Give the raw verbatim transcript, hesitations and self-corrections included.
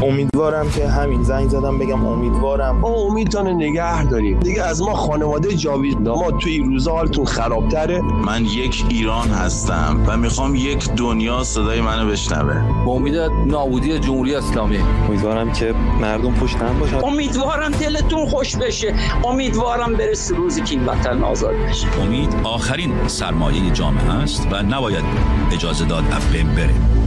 امیدوارم که همین زنگ زدم بگم امیدوارم ما امیدتون نگه داریم دیگه. از ما خانواده جاوید، ما توی روزا حالتون خرابتره. من یک ایران هستم و میخوام یک دنیا صدای منو بشنوه. با امید نابودی جمهوری اسلامی. امیدوارم که مردم پشت هم باشن. امیدوارم دلتون خوش بشه. امیدوارم برسه روزی که این وطن آزاد بشه. امید آخرین سرمایه جامعه است و نباید اجازه داد از بین بره.